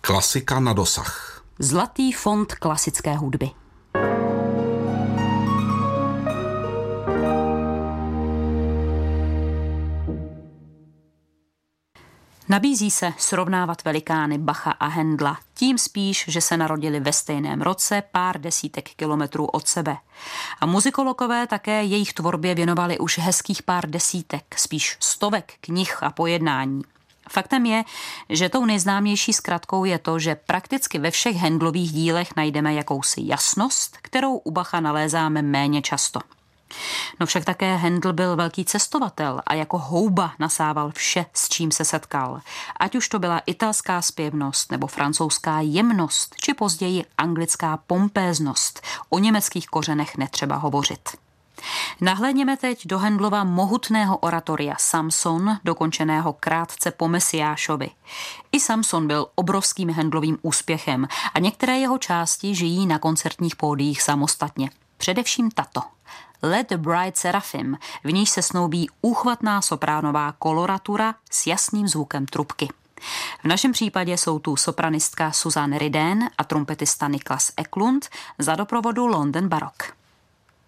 Klasika na dosah. Zlatý fond klasické hudby. Nabízí se srovnávat velikány Bacha a Händla, tím spíš, že se narodili ve stejném roce pár desítek kilometrů od sebe. A muzikologové také jejich tvorbě věnovali už hezkých pár desítek, spíš stovek knih a pojednání. Faktem je, že tou nejznámější zkratkou je to, že prakticky ve všech Händlových dílech najdeme jakousi jasnost, kterou u Bacha nalézáme méně často. No však také Händl byl velký cestovatel a jako houba nasával vše, s čím se setkal. Ať už to byla italská zpěvnost nebo francouzská jemnost, či později anglická pompéznost. O německých kořenech netřeba hovořit. Nahlédněme teď do Händlova mohutného oratoria Samson, dokončeného krátce po Mesiášovi. I Samson byl obrovským Händlovým úspěchem a některé jeho části žijí na koncertních pódiích samostatně. Především tato. Let the Bride Seraphim, v níž se snoubí úchvatná sopránová koloratura s jasným zvukem trubky. V našem případě jsou tu sopranistka Susanne Rydén a trumpetista Niklas Eklund za doprovodu London Baroque.